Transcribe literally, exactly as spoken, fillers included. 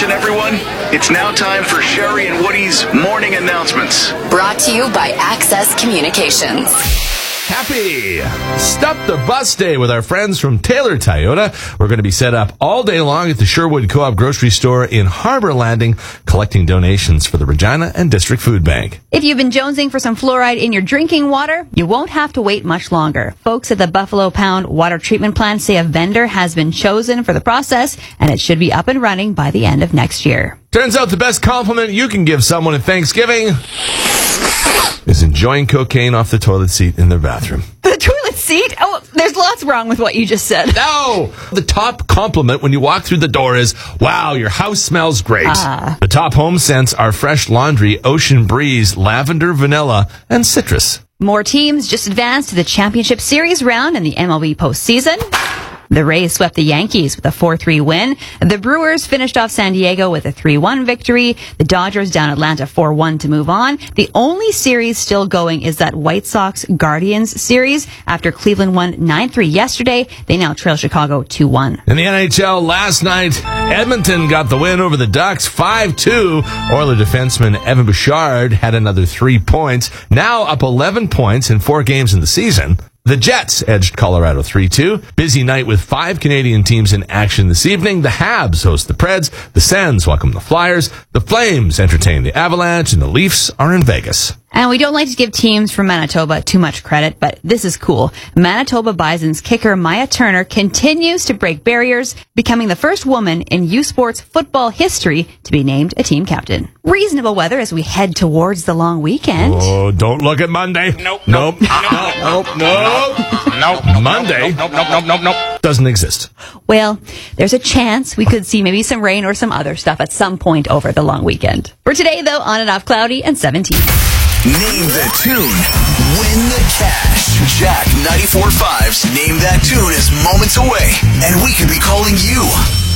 Attention, everyone. It's now time for Sherry and Woody's morning announcements. Brought to you by Access Communications. Happy Stop the Bus Day with our friends from Taylor Toyota. We're going to be set up all day long at the Sherwood Co-op grocery store in Harbor Landing, collecting donations for the Regina and District Food Bank. If you've been jonesing for some fluoride in your drinking water, you won't have to wait much longer. Folks at the Buffalo Pound Water Treatment Plant say a vendor has been chosen for the process, and it should be up and running by the end of next year. Turns out the best compliment you can give someone at Thanksgiving is enjoying cocaine off the toilet seat in their bathroom. The toilet seat? Oh, there's lots wrong with what you just said. No! The top compliment when you walk through the door is, wow, your house smells great. Uh. The top home scents are fresh laundry, ocean breeze, lavender, vanilla, and citrus. More teams just advanced to the Championship Series round in the M L B postseason. The Rays swept the Yankees with a four three win. The Brewers finished off San Diego with a three one victory. The Dodgers down Atlanta four one to move on. The only series still going is that White Sox-Guardians series. After Cleveland won nine three yesterday, they now trail Chicago two one. In the N H L last night, Edmonton got the win over the Ducks five two. Oiler defenseman Evan Bouchard had another three points, now up eleven points in four games in the season. The Jets edged Colorado three two. Busy night with five Canadian teams in action this evening. The Habs host the Preds. The Sens welcome the Flyers. The Flames entertain the Avalanche. And the Leafs are in Vegas. And we don't like to give teams from Manitoba too much credit, but this is cool. Manitoba Bison's kicker Maya Turner continues to break barriers, becoming the first woman in U Sports football history to be named a team captain. Reasonable weather as we head towards the long weekend. Oh, don't look at Monday. Nope. Nope. Nope. Nope. Nope. Nope. Monday. Nope. Nope. Nope. Nope. Nope. Doesn't exist. Well, there's a chance we could see maybe some rain or some other stuff at some point over the long weekend. For today, though, on and off cloudy and seventeen. Name the tune. Win the cash. Jack ninety-four point five's Name That Tune is moments away, and we could be calling you.